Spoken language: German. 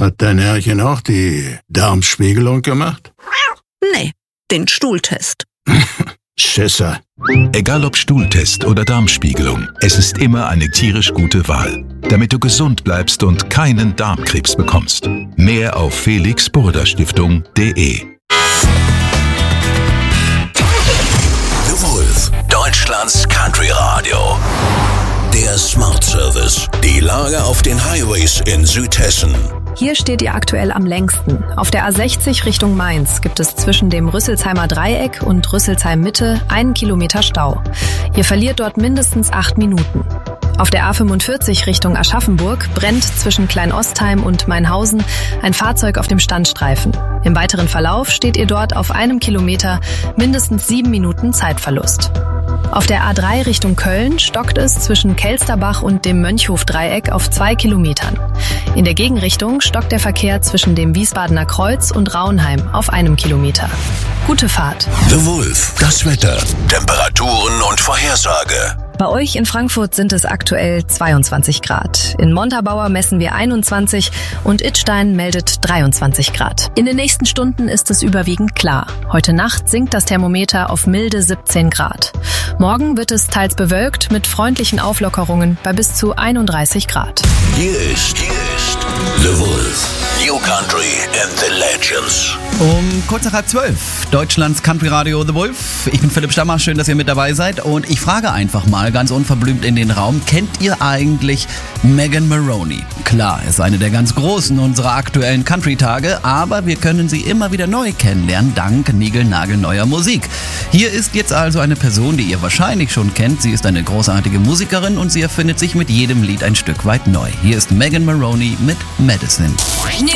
Hat dein Herrchen auch die Darmspiegelung gemacht? Nee, den Stuhltest. Schisser. Egal ob Stuhltest oder Darmspiegelung, es ist immer eine tierisch gute Wahl, damit du gesund bleibst und keinen Darmkrebs bekommst. Mehr auf felixburda-stiftung.de. The Wolf, Deutschlands Country Radio. Der Smart Service. Die Lage auf den Highways in Südhessen. Hier steht ihr aktuell am längsten. Auf der A60 Richtung Mainz gibt es zwischen dem Rüsselsheimer Dreieck und Rüsselsheim Mitte 1 Kilometer Stau. Ihr verliert dort mindestens 8 Minuten. Auf der A45 Richtung Aschaffenburg brennt zwischen Kleinostheim und Mainhausen ein Fahrzeug auf dem Standstreifen. Im weiteren Verlauf steht ihr dort auf 1 Kilometer mindestens 7 Minuten Zeitverlust. Auf der A3 Richtung Köln stockt es zwischen Kelsterbach und dem Mönchhof-Dreieck auf 2 Kilometern. In der Gegenrichtung stockt der Verkehr zwischen dem Wiesbadener Kreuz und Rauenheim auf 1 Kilometer. Gute Fahrt. The Wolf, das Wetter, Temperaturen und Vorhersage. Bei euch in Frankfurt sind es aktuell 22 Grad. In Montabaur messen wir 21 und Idstein meldet 23 Grad. In den nächsten Stunden ist es überwiegend klar. Heute Nacht sinkt das Thermometer auf milde 17 Grad. Morgen wird es teils bewölkt mit freundlichen Auflockerungen bei bis zu 31 Grad. Hier ist The Wolf. New Country and the Legends. Um kurz nach 11:30, Deutschlands Country Radio The Wolf. Ich bin Philipp Stammer, schön, dass ihr mit dabei seid. Und ich frage einfach mal ganz unverblümt in den Raum, kennt ihr eigentlich Megan Maroney? Klar, ist eine der ganz Großen unserer aktuellen Country-Tage, aber wir können sie immer wieder neu kennenlernen, dank niegelnagelneuer Musik. Hier ist jetzt also eine Person, die ihr wahrscheinlich schon kennt. Sie ist eine großartige Musikerin und sie erfindet sich mit jedem Lied ein Stück weit neu. Hier ist Megan Maroney mit Medicine.